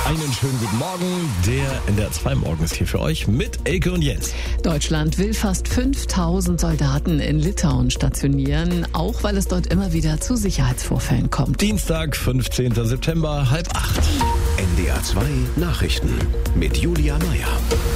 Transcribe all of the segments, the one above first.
Einen schönen guten Morgen. Der NDR 2 Morgen ist hier für euch mit Elke und Jens. Deutschland will fast 5000 Soldaten in Litauen stationieren, auch weil es dort immer wieder zu Sicherheitsvorfällen kommt. Dienstag, 15. September, 7:30. NDR 2 Nachrichten mit Julia Meyer.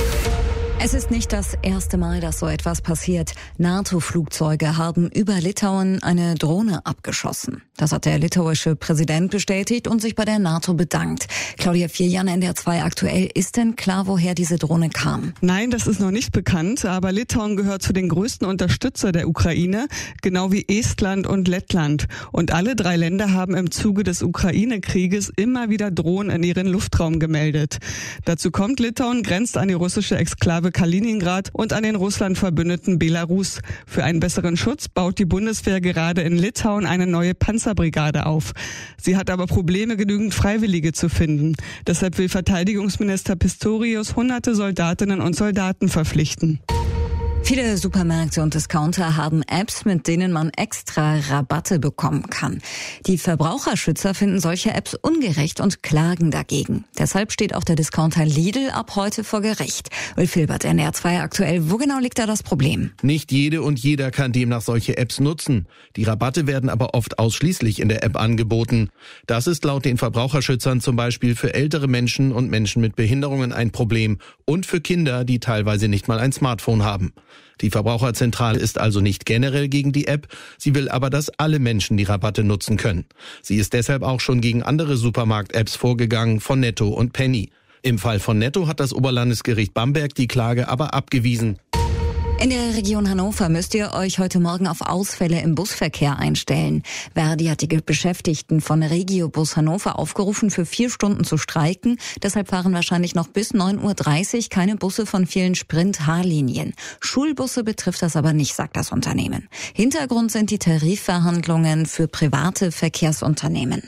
Es ist nicht das erste Mal, dass so etwas passiert. NATO-Flugzeuge haben über Litauen eine Drohne abgeschossen. Das hat der litauische Präsident bestätigt und sich bei der NATO bedankt. Claudia Vierjan, NDR 2 aktuell. Ist denn klar, woher diese Drohne kam? Nein, das ist noch nicht bekannt, aber Litauen gehört zu den größten Unterstützer der Ukraine, genau wie Estland und Lettland. Und alle drei Länder haben im Zuge des Ukraine-Krieges immer wieder Drohnen in ihren Luftraum gemeldet. Dazu kommt, Litauen grenzt an die russische Exklave Kaliningrad und an den Russland verbündeten Belarus. Für einen besseren Schutz baut die Bundeswehr gerade in Litauen eine neue Panzerbrigade auf. Sie hat aber Probleme, genügend Freiwillige zu finden. Deshalb will Verteidigungsminister Pistorius hunderte Soldatinnen und Soldaten verpflichten. Viele Supermärkte und Discounter haben Apps, mit denen man extra Rabatte bekommen kann. Die Verbraucherschützer finden solche Apps ungerecht und klagen dagegen. Deshalb steht auch der Discounter Lidl ab heute vor Gericht. Ulf Hilbert, NDR 2 aktuell. Wo genau liegt da das Problem? Nicht jede und jeder kann demnach solche Apps nutzen. Die Rabatte werden aber oft ausschließlich in der App angeboten. Das ist laut den Verbraucherschützern zum Beispiel für ältere Menschen und Menschen mit Behinderungen ein Problem und für Kinder, die teilweise nicht mal ein Smartphone haben. Die Verbraucherzentrale ist also nicht generell gegen die App, sie will aber, dass alle Menschen die Rabatte nutzen können. Sie ist deshalb auch schon gegen andere Supermarkt-Apps vorgegangen, von Netto und Penny. Im Fall von Netto hat das Oberlandesgericht Bamberg die Klage aber abgewiesen. In der Region Hannover müsst ihr euch heute Morgen auf Ausfälle im Busverkehr einstellen. Verdi hat die Beschäftigten von Regiobus Hannover aufgerufen, für 4 Stunden zu streiken. Deshalb fahren wahrscheinlich noch bis 9:30 Uhr keine Busse von vielen Sprint-H-Linien. Schulbusse betrifft das aber nicht, sagt das Unternehmen. Hintergrund sind die Tarifverhandlungen für private Verkehrsunternehmen.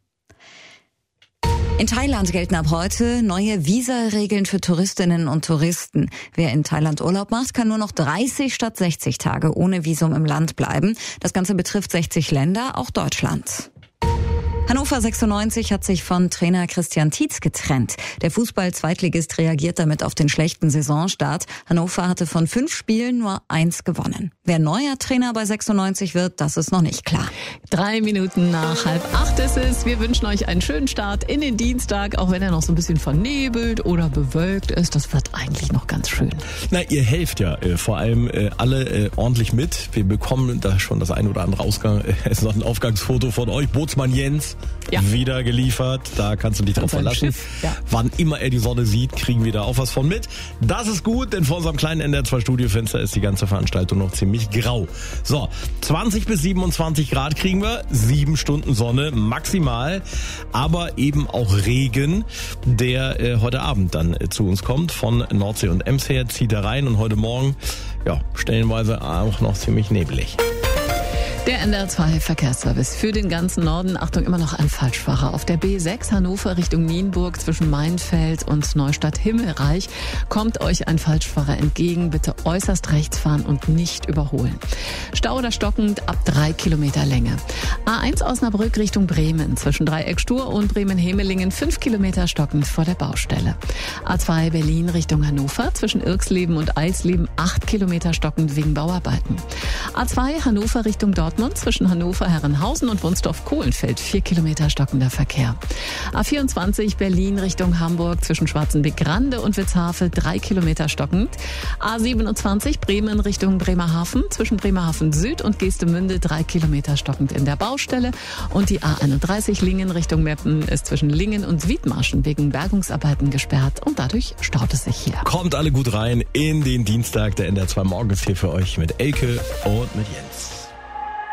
In Thailand gelten ab heute neue Visa-Regeln für Touristinnen und Touristen. Wer in Thailand Urlaub macht, kann nur noch 30 statt 60 Tage ohne Visum im Land bleiben. Das Ganze betrifft 60 Länder, auch Deutschland. Hannover 96 hat sich von Trainer Christian Tietz getrennt. Der Fußball-Zweitligist reagiert damit auf den schlechten Saisonstart. Hannover hatte von 5 Spielen nur 1 gewonnen. Wer neuer Trainer bei 96 wird, das ist noch nicht klar. 3 Minuten nach 7:30 ist es. Wir wünschen euch einen schönen Start in den Dienstag, auch wenn er noch so ein bisschen vernebelt oder bewölkt ist. Das wird eigentlich noch ganz schön. Na, ihr helft ja vor allem alle ordentlich mit. Wir bekommen da schon das ein oder andere Aufgangsfoto von euch. Bootsmann Jens. Ja. Wieder geliefert, da kannst du dich drauf verlassen. Schiff, ja. Wann immer er die Sonne sieht, kriegen wir da auch was von mit. Das ist gut, denn vor unserem kleinen NDR 2 Studiofenster ist die ganze Veranstaltung noch ziemlich grau. So, 20 bis 27 Grad kriegen wir, 7 Stunden Sonne maximal, aber eben auch Regen, der heute Abend dann zu uns kommt. Von Nordsee und Ems her zieht er rein und heute Morgen, ja, stellenweise auch noch ziemlich nebelig. Der NDR 2 Verkehrsservice für den ganzen Norden. Achtung, immer noch ein Falschfahrer. Auf der B6 Hannover Richtung Nienburg zwischen Mainfeld und Neustadt-Himmelreich kommt euch ein Falschfahrer entgegen. Bitte äußerst rechts fahren und nicht überholen. Stau oder stockend ab 3 Kilometer Länge. A1 Osnabrück Richtung Bremen zwischen Dreieck Stur und Bremen-Hemelingen 5 Kilometer stockend vor der Baustelle. A2 Berlin Richtung Hannover zwischen Irksleben und Eisleben 8 Kilometer stockend wegen Bauarbeiten. A2 Hannover Richtung Dortmund zwischen Hannover, Herrenhausen und Wunsdorf-Kohlenfeld 4 Kilometer stockender Verkehr. A24 Berlin Richtung Hamburg zwischen Schwarzenbeck-Grande und Witzhafe 3 Kilometer stockend. A27 Bremen Richtung Bremerhaven zwischen Bremerhaven Süd und Geestemünde 3 Kilometer stockend in der Baustelle. Und die A31 Lingen Richtung Meppen ist zwischen Lingen und Wiedmarschen wegen Bergungsarbeiten gesperrt und dadurch staut es sich hier. Kommt alle gut rein in den Dienstag. Der NDR 2 Morgen ist hier für euch mit Elke und mit Jens.